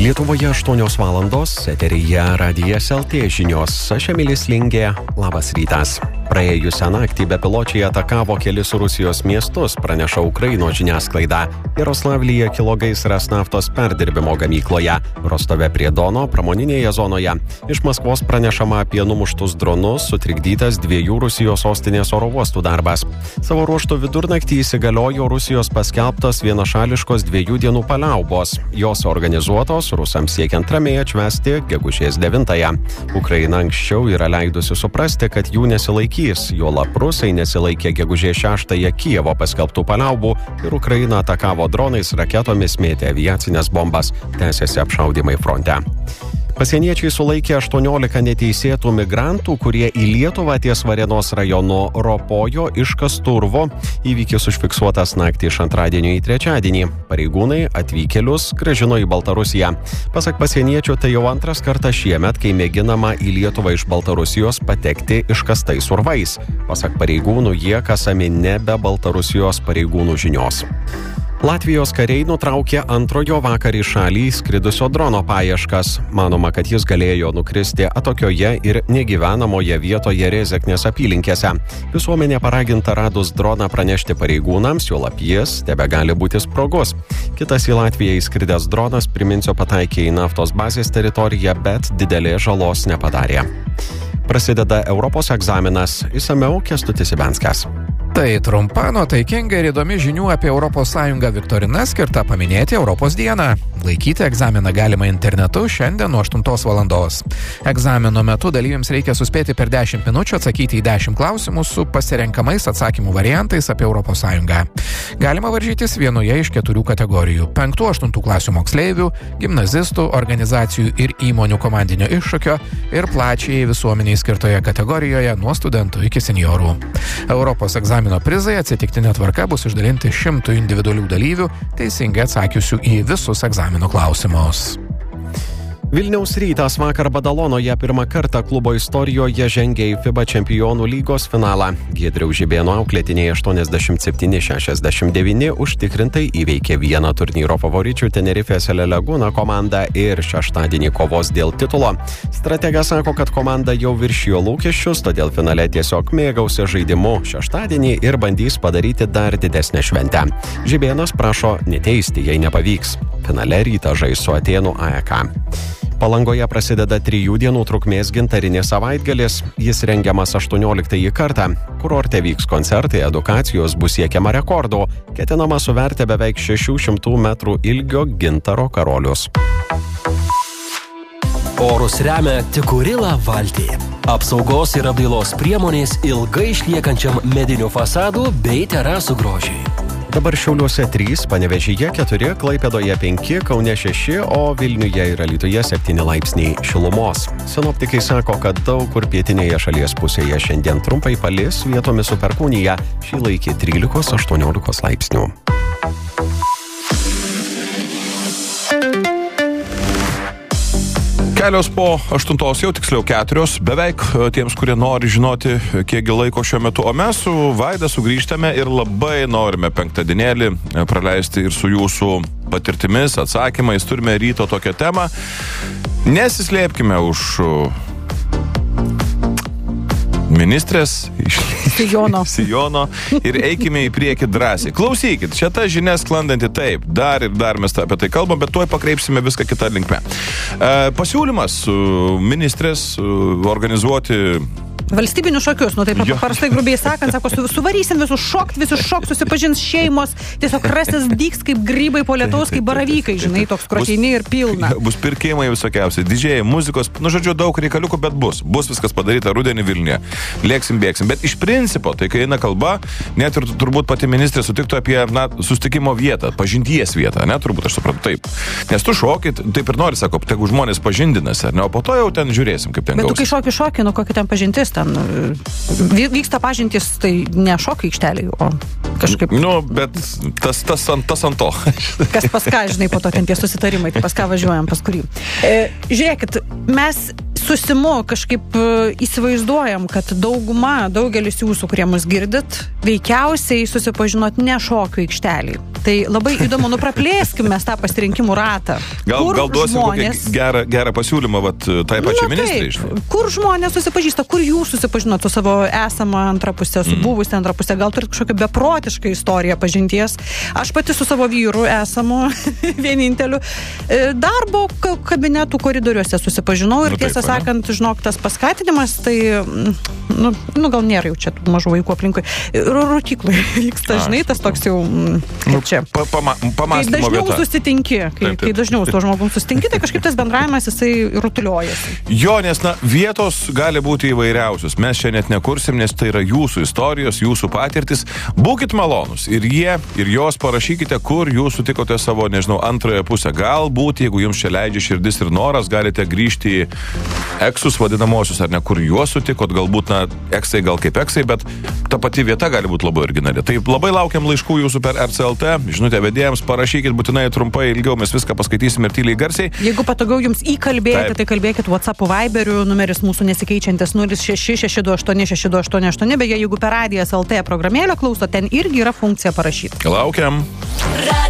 Lietuvoje 8 valandos, eteryje Radijas LT žinios. Aš Emilis Lingė, labas rytas. Praėjusią naktį bepiločiai atakavo kelis Rusijos miestus, praneša Ukrainos žiniasklaida. Jaroslavlyje kilo gaisras naftos perdirbimo gamykloje, Rostove prie Dono pramoninėje zonoje. Iš Maskvos pranešama apie numuštus dronus, sutrikdytas 2 Rusijos sostinės oro uostų darbas. Savo ruožtu vidurnaktį įsigaliojo Rusijos paskelbtos vienašališkos 2 dienų paliaubos. Jos organizuotos rusams siekiant ramiai atšvęsti gegužės 9-ąją. Ukraina anksčiau yra leidusi suprasti, kad jų nesilaikys. Juolab rusai nesilaikė gegužės 6-ąją Kijevo paskelbtų paliaubų ir Ukraina atakavo dronais, raketomis, mėtė aviacinės bombas, tęsėsi apšaudymai fronte. Pasieniečiai sulaikė 18 neteisėtų migrantų, kurie į Lietuvą ties Varėnos rajono ropojo iš Kasturvo. Įvykis užfiksuotas naktį iš antradienio į trečiadienį. Pareigūnai atvykėlius grąžino į Baltarusiją. Pasak pasieniečių, tai jau antras kartas šiemet, kai mėginama į Lietuvą iš Baltarusijos patekti iškastais urvais. Pasak pareigūnų, jie kasami ne be Baltarusijos pareigūnų žinios. Latvijos kariai nutraukė antrojo vakar į šalį skridusio drono paieškas. Manoma, kad jis galėjo nukristi atokioje ir negyvenamoje vietoje Rezeknės apylinkėse. Visuomenė paraginta radus droną pranešti pareigūnams, juolab jis tebegali būti sprogus. Kitas į Latviją įskridęs dronas, priminsiu, pataikė į naftos bazės teritoriją, bet didelės žalos nepadarė. Prasideda Europos egzaminas. Išsamiau Kęstutis Ibenskas. Tai trumpa, nuotaikinga ir įdomi žinių apie ES viktorina skirta paminėti Europos dieną. Laikyti egzaminą galima internetu šiandien nuo 8 valandos. Egzamino metu dalyviams reikia suspėti per 10 minučių atsakyti į 10 klausimų su pasirenkamais atsakymų variantais apie ES. Galima varžytis vienoje iš 4 kategorijų – 5-8 klasių moksleivių, gimnazistų, organizacijų ir įmonių komandinio iššūkio ir plačiai visuomeniai skirtoje kategorijoje nuo studentų iki seniorų. Europos egzamino prizai atsitiktinė tvarka bus išdalinti 100 individualių dalyvių, teisingai atsakiusių į visus egzamino klausimus. Vilniaus Rytas vakar Badalonoje pirmą kartą klubo istorijoje žengė į FIBA čempionų lygos finalą. Giedriaus Žibėno auklėtiniai 87-69 užtikrintai įveikė vieną turnyro favoričių Tenerifės El Laguna komandą ir šeštadienį kovos dėl titulo. Strategas sako, kad komanda jau viršijo lūkesčius, todėl finale tiesiog mėgausi žaidimu šeštadienį ir bandys padaryti dar didesnę šventę. Žibėnas prašo neteisti, jei nepavyks. Finale Rytas žais su Atėnų AEK. Palangoje prasideda 3 dienų trukmės gintarinės savaitgalis. Jis rengiamas 18 kartą. Kurorte vyks koncertai, edukacijos, bus siekiama rekordų. Ketinama suverti beveik 600 metrų ilgio gintaro karolius. Orus remia Tikurila valtį. Apsaugos ir apdailos priemonės ilgai išliekančiam medinių fasadų bei terasų grožiui. Dabar Šiauliuose 3, Panevėžyje 4, Klaipėdoje 5, Kaune 6, o Vilniuje ir Alytuje 7 laipsniai šilumos. Sinoptikai sako, kad daug kur pietinėje šalies pusėje šiandien trumpai palis, vietomis su perkūnija, šį laikį 13-18 laipsnių. Kelios po 8, jau tiksliau 4, beveik tiems, kurie nori žinoti, kiekgi laiko šiuo metu. O mes su Vaida sugrįžtame ir labai norime penktadienėlį praleisti ir su jūsų patirtimis, atsakymais. Turime ryto tokią temą. Nesislėpkime už ministrės Sijono ir eikime į priekį drąsiai. Klausykit, čia ta žinia sklandanti taip, dar ir dar mes apie tai kalbam, bet tuoj pakreipsime viską kitą linkme. Pasiūlymas ministrės organizuoti valstybinius šokius, taip paprastai grubiai sakant, sako, suvarysim visus šokt, susipažins šeimos, tiesiog rasis dyks kaip grybai po lietaus, kaip baravykai, žinai, toks krošeini ir pilna. Bus pirkimai visokiausiai, didžiai, muzikos, žodžiu, daug reikaliukų, bet bus viskas padaryta rudenį Vilniuje. Lėksim, bėgsim, bet iš principo, tai kai eina kalba, net ir turbūt pati ministrė sutiktų apie, sustikimo vietą, pažinties vietą, turbūt aš suprantu taip. Nes tu šokit, taip ir nori, sako, tegu žmonės pažindinasi, o po to jau ten žiūrėsim, kaip ten gausis. Bet tu kai šoki, kokia ten pažintis ten vyksta pažintys, tai ne šokio aikšteliai, o kažkaip. Bet tas ant to. Kas pas ką, žinai, po to ten tie susitarimai, tai pas ką važiuojam, pas kurį. Žiūrėkit, mes susimu kažkaip įsivaizduojam, kad daugelis jūsų, kurie mus girdit, veikiausiai susipažinot ne šokio aikšteliai. Tai labai įdomu, praplėskime mes tą pasirinkimų ratą. Gal duosim žmonės... gerą pasiūlymą tai pačiai ministrai. Kur žmonės susipažįsta, kur jūs susipažinot su savo esamą antrą pusę, su buvusią antrą pusę, gal turit kažkokią beprotišką istoriją pažinties. Aš pati su savo vyru esamu vieninteliu darbo kabinetų koridoriuose susipažinau ir tiesą sakant, žinok, tas paskatinimas, tai gal nėra jau čia mažų vaikų aplinkui. Rūkyklai vyksta, žinai, tas toks jau čia. Kai dažniau susitinki, kai dažniau su to žmogum susitinki, tai kažkaip tas bendravimas jisai rutuliojasi. Jo, nes vietos gali būti įvairiausios. Mes čia net nekursim, nes tai yra jūsų istorijos, jūsų patirtis. Būkit malonus ir jos parašykite, kur jūs sutikote savo, antrąją pusę. Galbūt, jeigu jums čia leidžia širdis ir noras, galite grįžti į eksus vadinamosius, ar ne, kur juos sutikot, galbūt, eksai gal kaip eksai, bet ta pati vieta gali būti labai originali. Tai labai laukiam laiškų jūsų per RCLT, žinutę vedėjams, parašykit būtinai trumpai, ilgiau, mes viską paskaitysim ir tyliai garsiai. Jeigu patogiau jums įkalbėti, tai kalbėkit WhatsApp, Viberiu, numeris mūsų nesikeičiantis 0666288888, beje, jeigu per Radijas LT programėlę klauso, ten irgi yra funkcija parašyti. Laukiam.